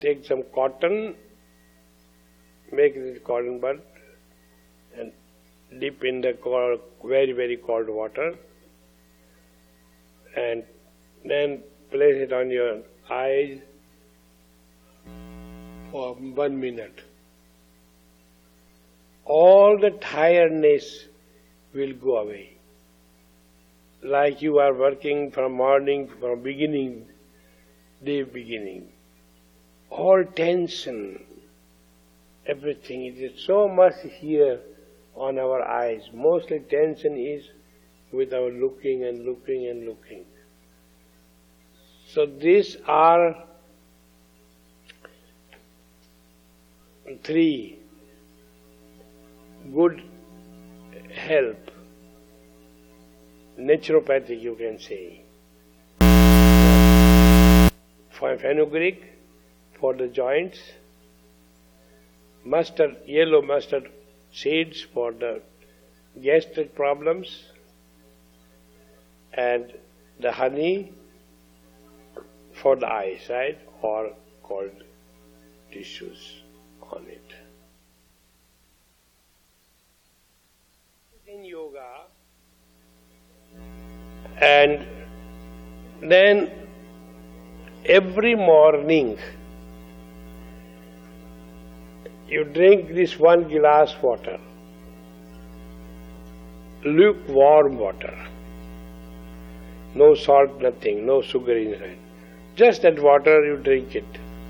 Take some cotton, make it cotton bud and dip in the very, very cold water and then place it on your eyes for 1 minute. All the tiredness will go away. Like you are working from morning, from day beginning. All tension, everything, it is so much here on our eyes. Mostly tension is with our looking and looking and looking. So these are 3 good help, naturopathic you can say. For fenugreek, for the joints, mustard, yellow mustard seeds for the gastric problems, and the honey for the eyesight or cold tissues on it. In yoga, and then every morning you drink this 1 glass water, lukewarm water, no salt, nothing, no sugar in it. Just that water you drink it.